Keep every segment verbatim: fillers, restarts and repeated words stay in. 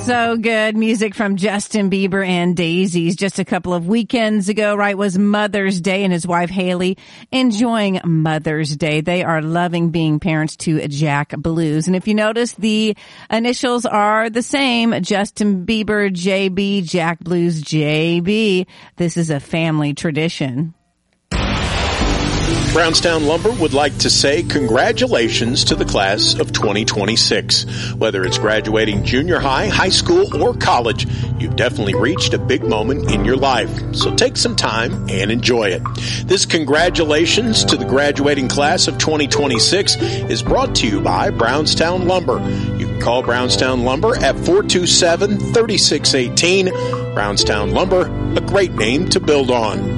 So good. Music from Justin Bieber and Daisies. Just a couple of weekends ago, right, was Mother's Day, and his wife Haley enjoying Mother's Day. They are loving being parents to Jack Blues. And if you notice, the initials are the same. Justin Bieber, J B, Jack Blues, J B. This is a family tradition. Brownstown Lumber would like to say congratulations to the class of twenty twenty-six. Whether it's graduating junior high, high school, or college, you've definitely reached a big moment in your life. So take some time and enjoy it. This congratulations to the graduating class of twenty twenty-six is brought to you by Brownstown Lumber. You can call Brownstown Lumber at four two seven, three six one eight. Brownstown Lumber, a great name to build on.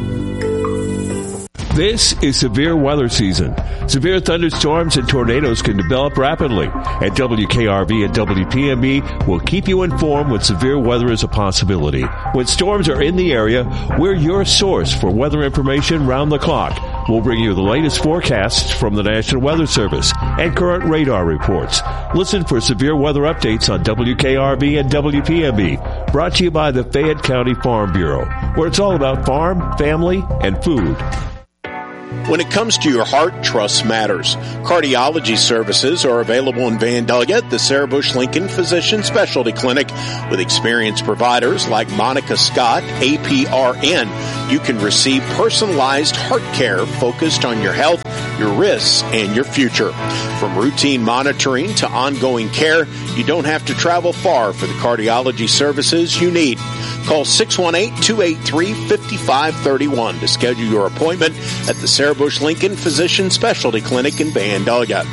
This is severe weather season. Severe thunderstorms and tornadoes can develop rapidly, and W K R V and W P M B will keep you informed when severe weather is a possibility. When storms are in the area, we're your source for weather information round the clock. We'll bring you the latest forecasts from the National Weather Service and current radar reports. Listen for severe weather updates on W K R V and W P M B, brought to you by the Fayette County Farm Bureau, where it's all about farm, family, and food. When it comes to your heart, trust matters. Cardiology services are available in Vandalia at the Sarah Bush Lincoln Physician Specialty Clinic with experienced providers like Monica Scott, A P R N. You can receive personalized heart care focused on your health, your risks, and your future. From routine monitoring to ongoing care, you don't have to travel far for the cardiology services you need. Call six one eight, two eight three, five five three one to schedule your appointment at the Sarah Bush Lincoln Physician Specialty Clinic in Vandalia.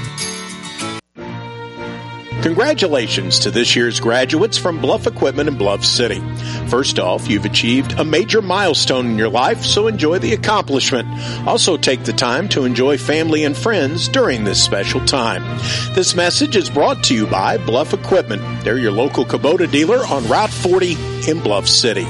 Congratulations to this year's graduates from Bluff Equipment in Bluff City. First off, you've achieved a major milestone in your life, so enjoy the accomplishment. Also take the time to enjoy family and friends during this special time. This message is brought to you by Bluff Equipment. They're your local Kubota dealer on Route forty in Bluff City.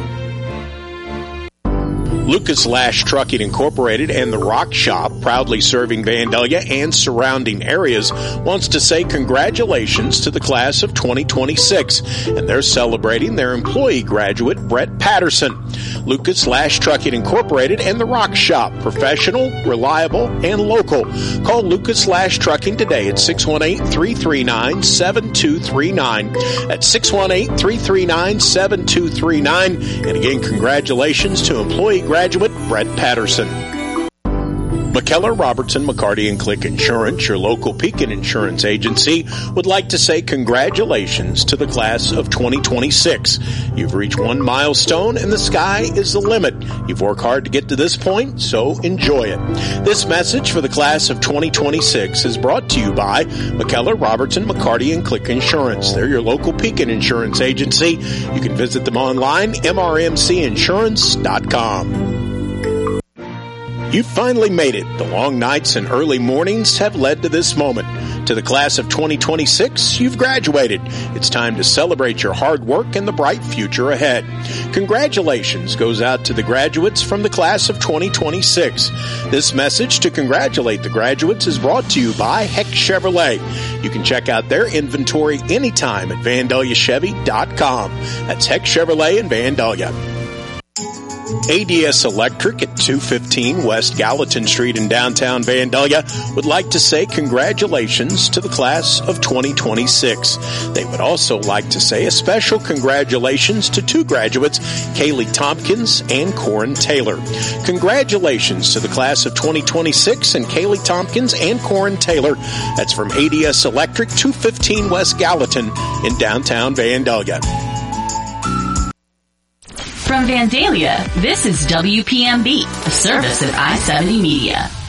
Lucas Lash Trucking Incorporated and The Rock Shop, proudly serving Vandalia and surrounding areas, wants to say congratulations to the class of twenty twenty-six, and they're celebrating their employee graduate, Brett Patterson. Lucas Lash Trucking Incorporated and The Rock Shop, professional, reliable, and local. Call Lucas Lash Trucking today at six one eight, three three nine, seven two three nine. That's six one eight, three three nine, seven two three nine. And again, congratulations to employee graduate Graduate Brett Patterson. McKellar, Robertson, McCarty and Click Insurance, your local Pekin insurance agency, would like to say congratulations to the class of twenty twenty-six. You've reached one milestone and the sky is the limit. You've worked hard to get to this point, so enjoy it. This message for the class of twenty twenty-six is brought to you by McKellar, Robertson, McCarty and Click Insurance. They're your local Pekin insurance agency. You can visit them online, M R M C insurance dot com. You've finally made it. The long nights and early mornings have led to this moment. To the class of twenty twenty-six, you've graduated. It's time to celebrate your hard work and the bright future ahead. Congratulations goes out to the graduates from the class of twenty twenty-six. This message to congratulate the graduates is brought to you by Heck Chevrolet. You can check out their inventory anytime at Vandalia Chevy dot com. That's Heck Chevrolet in Vandalia. A D S Electric at two fifteen West Gallatin Street in downtown Vandalia would like to say congratulations to the class of twenty twenty-six. They would also like to say a special congratulations to two graduates, Kaylee Tompkins and Corin Taylor. Congratulations to the class of twenty twenty-six and Kaylee Tompkins and Corin Taylor. That's from A D S Electric, two fifteen West Gallatin in downtown Vandalia. From Vandalia, this is W P M B, a service of I seventy Media.